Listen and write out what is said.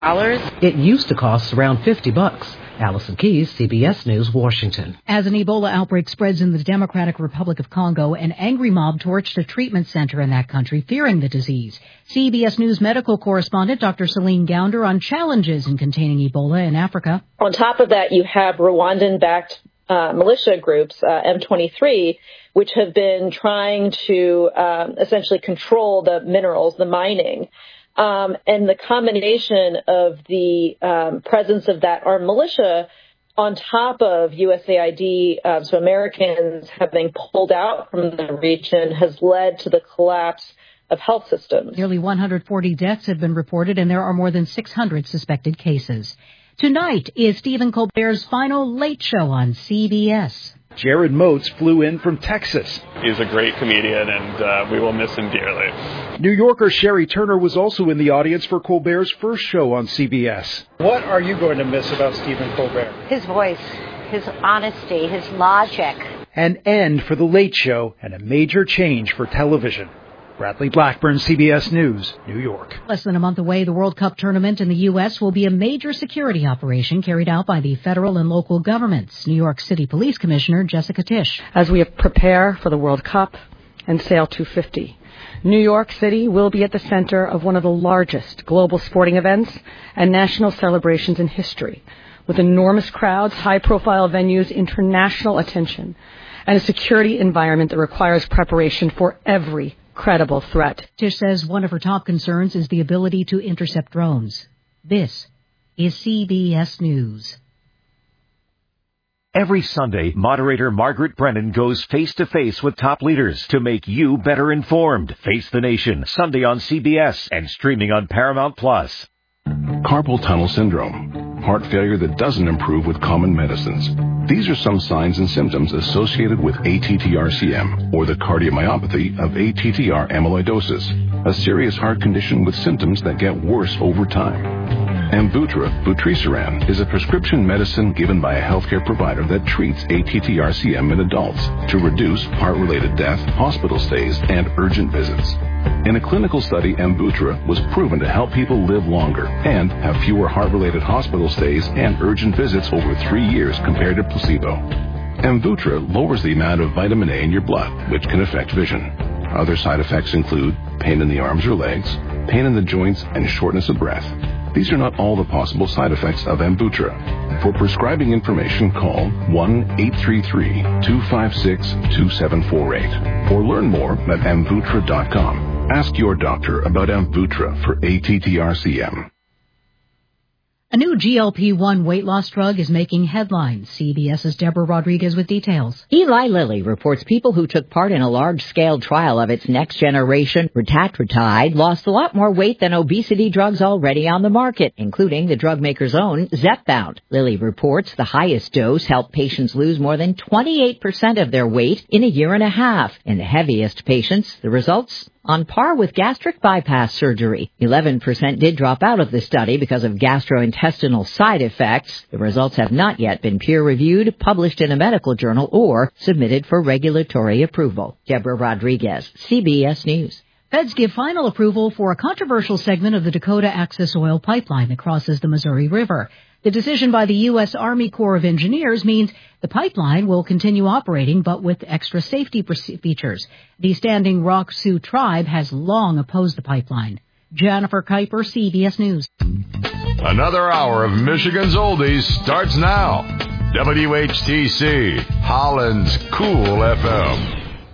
It used to cost around $50. Allison Keyes, CBS News, Washington. As an Ebola outbreak spreads in the Democratic Republic of Congo, an angry mob torched a treatment center in that country fearing the disease. CBS News medical correspondent Dr. Celine Gounder on challenges in containing Ebola in Africa. On top of that, you have Rwandan-backed militia groups, M23, which have been trying to essentially control the minerals, the mining. And the combination of the presence of that armed militia on top of USAID, so Americans having pulled out from the region, has led to the collapse of health systems. Nearly 140 deaths have been reported, and there are more than 600 suspected cases. Tonight is Stephen Colbert's final Late Show on CBS. Jared Moats flew in from Texas. He's a great comedian, and we will miss him dearly. New Yorker Sherry Turner was also in the audience for Colbert's first show on CBS. What are you going to miss about Stephen Colbert? His voice, his honesty, his logic. An end for The Late Show and a major change for television. Bradley Blackburn, CBS News, New York. Less than a month away, the World Cup tournament in the U.S. will be a major security operation carried out by the federal and local governments. New York City Police Commissioner Jessica Tisch. As we prepare for the World Cup and Sail 250, New York City will be at the center of one of the largest global sporting events and national celebrations in history, with enormous crowds, high-profile venues, international attention, and a security environment that requires preparation for every credible threat. Tisch says one of her top concerns is the ability to intercept drones. This is CBS News. Every Sunday, moderator Margaret Brennan goes face-to-face with top leaders to make you better informed. Face the Nation, Sunday on CBS and streaming on Paramount+. Carpal tunnel syndrome, heart failure that doesn't improve with common medicines. These are some signs and symptoms associated with ATTR-CM, or the cardiomyopathy of ATTR amyloidosis, a serious heart condition with symptoms that get worse over time. Amvuttra, vutrisiran, is a prescription medicine given by a healthcare provider that treats ATTR-CM in adults to reduce heart-related death, hospital stays, and urgent visits. In a clinical study, Amvuttra was proven to help people live longer and have fewer heart-related hospital stays and urgent visits over 3 years compared to placebo. Amvuttra lowers the amount of vitamin A in your blood, which can affect vision. Other side effects include pain in the arms or legs, pain in the joints, and shortness of breath. These are not all the possible side effects of Amvuttra. For prescribing information, call 1-833-256-2748 or learn more at Amvuttra.com. Ask your doctor about Amvuttra for ATTR-CM. A new GLP-1 weight loss drug is making headlines. CBS's Deborah Rodriguez with details. Eli Lilly reports people who took part in a large-scale trial of its next-generation retatrutide lost a lot more weight than obesity drugs already on the market, including the drug maker's own Zepbound. Lilly reports the highest dose helped patients lose more than 28% of their weight in a year and a half. In the heaviest patients, the results on par with gastric bypass surgery. 11% did drop out of the study because of gastrointestinal side effects. The results have not yet been peer-reviewed, published in a medical journal, or submitted for regulatory approval. Deborah Rodriguez, CBS News. Feds give final approval for a controversial segment of the Dakota Access Oil Pipeline that crosses the Missouri River. The decision by the U.S. Army Corps of Engineers means the pipeline will continue operating, but with extra safety features. The Standing Rock Sioux tribe has long opposed the pipeline. Jennifer Kuiper, CBS News. Another hour of Michigan's Oldies starts now. WHTC, Holland's Cool FM.